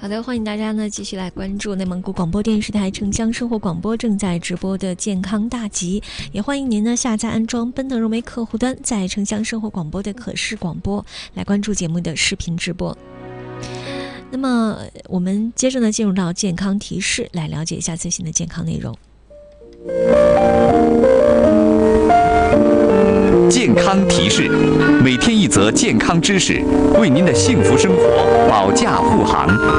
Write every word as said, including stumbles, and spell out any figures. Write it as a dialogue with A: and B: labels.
A: 的，欢迎大家呢继续来关注内蒙古广播电视台城乡生活广播正在直播的健康大集，也欢迎您呢下载安装奔腾融媒客户端，在城乡生活广播的可视广播来关注节目的视频直播。那么我们接着呢进入到健康提示，来了解一下最新的健康内容。
B: 健康提示，每天一则健康知识，为您的幸福生活保驾护航。